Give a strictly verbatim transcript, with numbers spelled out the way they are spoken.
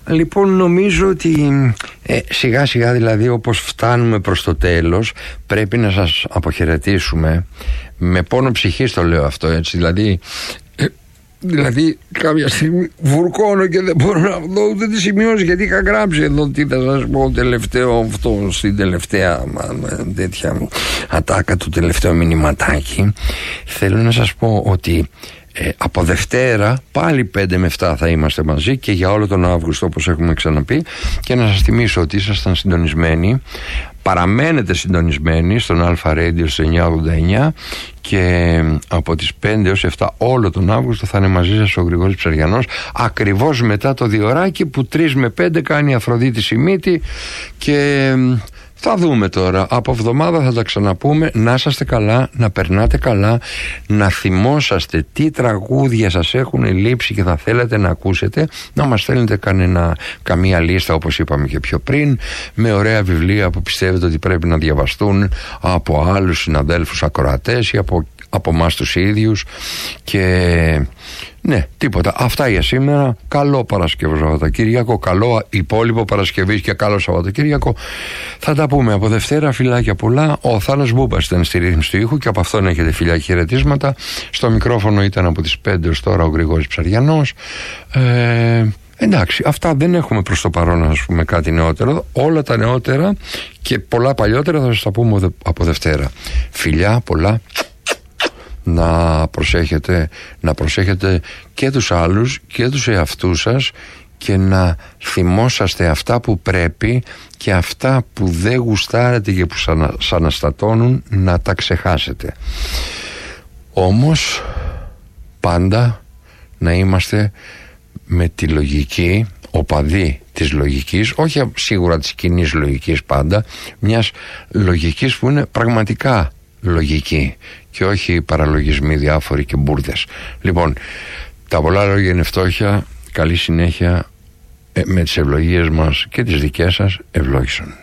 Λοιπόν, νομίζω ότι ε, σιγά σιγά, δηλαδή, όπως φτάνουμε προς το τέλος, πρέπει να σας αποχαιρετήσουμε. Με πόνο ψυχής το λέω αυτό, έτσι, δηλαδή ε, δηλαδή κάποια στιγμή βουρκώνω και δεν μπορώ να δω ούτε τις σημειώσεις, γιατί είχα γράψει εδώ τι θα σας πω τελευταίο αυτό, στην τελευταία τέτοια ατάκα, του τελευταίου μηνυματάκι. Θέλω να σας πω ότι Ε, από Δευτέρα πάλι πέντε με επτά θα είμαστε μαζί και για όλο τον Αύγουστο, όπως έχουμε ξαναπεί, και να σας θυμίσω ότι ήσασταν συντονισμένοι, παραμένετε συντονισμένοι στον Αλφα Radio στο εννιά ογδόντα εννιά, και από τις πέντε έως επτά όλο τον Αύγουστο θα είναι μαζί σας ο Γρηγόρης Ψαριανός, ακριβώς μετά το διωράκι που τρεις με πέντε κάνει η Αφροδίτη Σιμίτη. Και θα δούμε τώρα, από εβδομάδα θα τα ξαναπούμε. Να είσαστε καλά, να περνάτε καλά, να θυμόσαστε τι τραγούδια σας έχουν λείψει και θα θέλετε να ακούσετε, να μας στέλνετε κανένα, καμία λίστα, όπως είπαμε και πιο πριν, με ωραία βιβλία που πιστεύετε ότι πρέπει να διαβαστούν από άλλους συναδέλφους ακροατές ή από, από εμάς τους ίδιους. Και ναι, τίποτα. Αυτά για σήμερα. Καλό Παρασκευό Σαββατοκύριακο, καλό υπόλοιπο Παρασκευής και καλό Σαββατοκύριακο. Θα τα πούμε από Δευτέρα. Φιλάκια πολλά. Ο Θάνος Μπούμπας ήταν στη ρύθμιση του ήχου και από αυτόν έχετε φιλιά και χαιρετίσματα. Στο μικρόφωνο ήταν από τις πέντε ως τώρα ο Γρηγόρης Ψαριανός. Ε, εντάξει, αυτά, δεν έχουμε προς το παρόν να σας πούμε κάτι νεότερο. Όλα τα νεότερα και πολλά παλιότερα θα σας τα πούμε από Δευτέρα. Φιλιά πολλά. Να προσέχετε, να προσέχετε και τους άλλους και τους εαυτούς σας, και να θυμόσαστε αυτά που πρέπει και αυτά που δεν γουστάρετε και που σας αναστατώνουν να τα ξεχάσετε. Όμως πάντα να είμαστε με τη λογική, οπαδοί της λογικής, όχι σίγουρα της κοινής λογικής πάντα, μιας λογικής που είναι πραγματικά λογική και όχι παραλογισμοί διάφοροι και μπουρδες. Λοιπόν, τα πολλά λόγια είναι φτώχεια. Καλή συνέχεια, ε, με τις ευλογίες μας και τις δικές σας. Ευλόγησον.